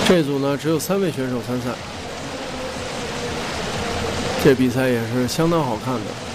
这组呢只有3位选手参赛，这比赛也是相当好看的。